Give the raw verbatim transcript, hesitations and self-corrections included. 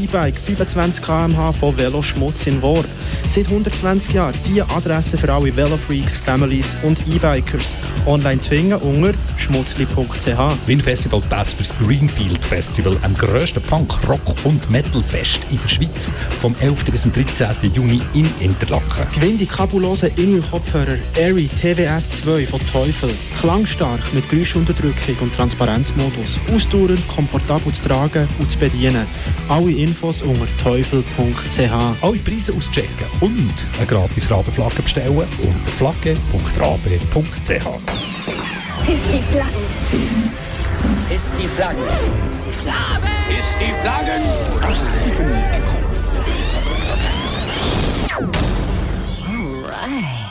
E-Bike, fünfundzwanzig Kilometer pro Stunde von Veloschmutz in Wohr. Seit hundertzwanzig Jahren die Adresse für alle Velofreaks, Families und E-Bikers. Online zu finden unter schmutzli punkt c h. Win Festival Pass fürs Greenfield Festival, am grössten Punk, Rock und Metal-Fest in der Schweiz, vom elften bis zum dreizehnten Juni in Interlaken. Gewinn die kabulosen Ingel-Kopfhörer Airy T W S zwei von Teufel. Klangstark mit Geräuschunterdrückung und Transparenzmodus. Ausdauernd, komfortabel zu tragen und zu bedienen. Alle Infos unter teufel punkt c h. Alle Preise auschecken und eine gratis Rabenflagge bestellen unter flagge punkt rabe punkt c h. Ist die Flagge. Ist die Flagge. Ist die Flagge. Ist die Flaggen. Alright.